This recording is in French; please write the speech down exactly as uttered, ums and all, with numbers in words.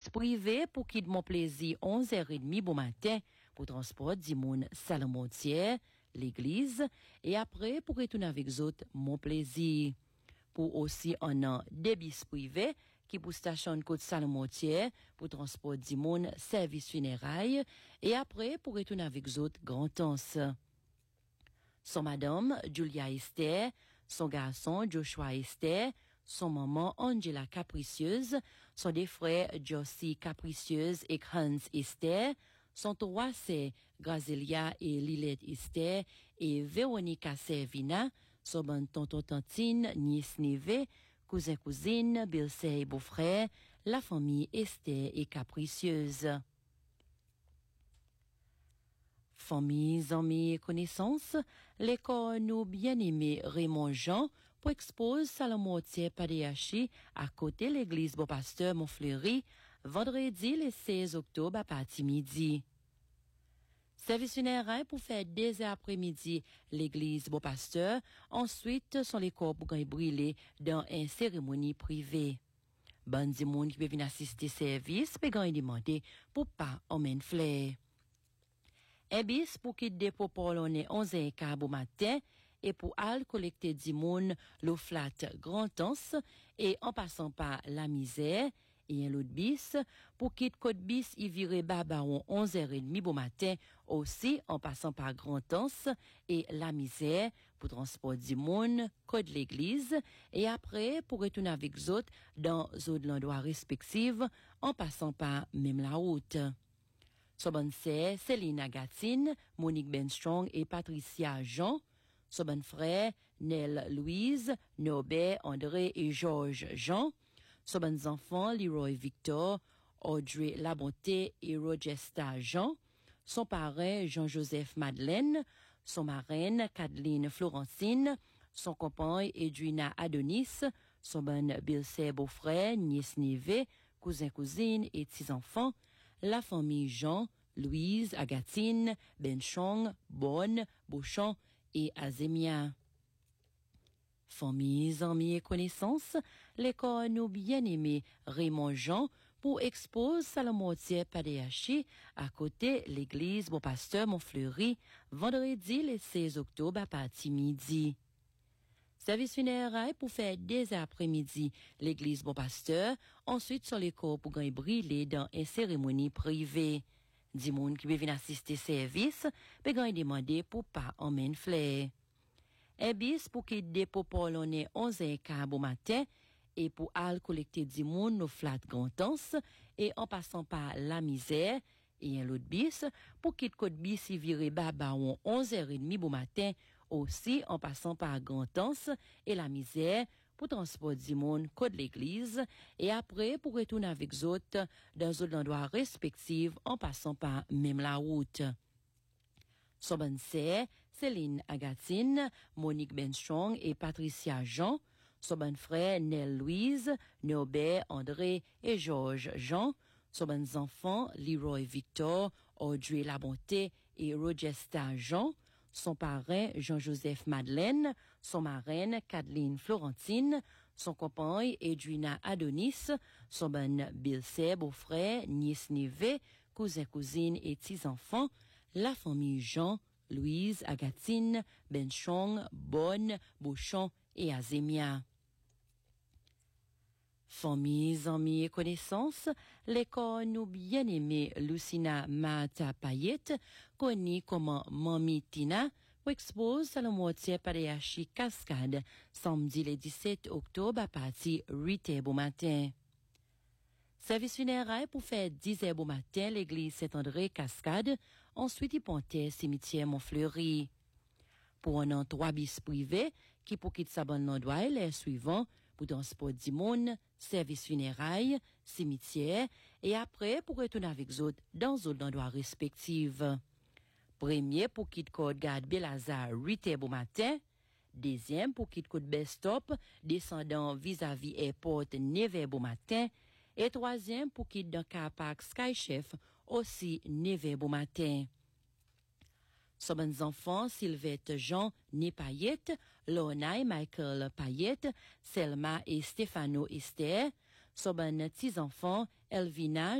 privé pour quitter mon plaisir onze heures trente bon matin pour transport Dimoun Salamontier, l'église, et après pour retourner avec autres mon plaisir. Pour aussi un an des bis privés qui pour station côte Salamontier pour transport Dimoun service funérailles et après pour retourner avec autres grand-tance. Son madame Julia Esther, son garçon Joshua Esther, son maman Angela Capricieuse, son des frères Josie Capricieuse et Hans Esther, son trois c'est Grazelia et Lilette Esther et Véronica Servina, son bonne tonton tantine nièce Neve, cousin cousine, belle-sœur et beau-frère, la famille Esther et Capricieuse. Famille, amis et connaissances, l'école nous bien-aimé Raymond Jean pour expose Salamotier Padéachi à côté l'église Bon Pasteur Montfleury, vendredi le seize octobre à partir midi. Service funéraire pour faire dès après-midi l'église Bon Pasteur, ensuite sont les corps pour brûler dans une cérémonie privée. Bon di monde qui peut venir assister service, peut demander pour pas emmener fleur. Un bis pour quitter dépôt polonais onze heures quinze bon matin et pour aller collecter du monde l'eau flat grand-anse et en passant par la misère et un autre bis pour quitter côte bis y virer babaron onze heures trente bon matin aussi en passant par grand-anse et la misère pour transport du monde côte l'église et après pour retourner avec autres dans autres endroits respectifs en passant par même la route. Son bonne sœur, Céline Agatine, Monique Benstrong et Patricia Jean. Son bon frère, Nel Louise, Norbert, André et Georges Jean. Son bons enfants, Leroy Victor, Audrey Labonté et Rogesta Jean. Son parrain, Jean-Joseph Madeleine. Son marraine, Kathleen Florentine. Son compagne, Edwina Adonis. Son bon belle-sœur beau-frère, nièce Neve, cousin-cousine et petits-enfants. La famille Jean, Louise, Agatine, Benchong, Bonne, Beauchamp et Azemia. Famille, amis et connaissances, l'école nous bien-aimé Raymond Jean pour expose Salamotier Padéachi à côté l'église Bon Pasteur Montfleury, vendredi le seize octobre à partir midi. Service funéraire pour faire dès après-midi l'église Bon Pasteur, ensuite sur les corps pour gagner brûler dans une cérémonie privée. Du monde qui veut venir assister service, peut gagner demander pour pas emmener fleur. Un bis pour qu'il dépôt polonais onze heures quinze bon matin et pour aller collecter du monde nos flat grand-anse et en passant par la misère et un autre bis pour qu'il côte bis y virer babaron onze heures trente bon matin aussi en passant par grand-anse et la misère pour transport du monde côte l'église et après pour retourner avec autres dans d'autres endroits respectifs en passant par même la route. Son bonne sœur, Céline Agatine, Monique Benstrong et Patricia Jean, son bon frère Nel Louise, Norbert André et Georges Jean, son bons enfants Leroy Victor, Audrey Labonté et Rogesta Jean, son parrain Jean-Joseph Madeleine, son marraine Kathleen Florentine, son compagne Edwina Adonis, son bon belle-sœur beau-frère, nièce Neve, cousin-cousine et petits-enfants, la famille Jean, Louise, Agatine, Benchong, Bonne, Beauchamp et Azemia. Famille, amis et connaissances, l'école nous bien-aimé Lucina Mata Payette, connue comme Mami Tina, pour expose Salamotier Padéachi Cascade, samedi le dix-sept octobre à partir de huit heures bon matin. Service funéraire pour faire dix heures bon matin, l'église Saint-André Cascade, ensuite y pontait cimetière Montfleury. Pour un an trois bis privés, qui pour quitter sa bonne endroit les suivants, pour transport du monde, service funérailles, cimetière, et après pour retourner avec autres dans d'autres endroits respectifs. Premier pour quitter code garde Belazar, huit heures bon matin. Deuxième pour quitter code Bestop, descendant vis-à-vis airport, neuf heures bon matin. Et troisième pour quitter dans car park Skychef, aussi neuf heures bon matin. Son bons enfants, Sylvette Jean, né Payette, Lorna et Michael Payette, Selma et Stefano Esther. Son bon petits enfants, Elvina,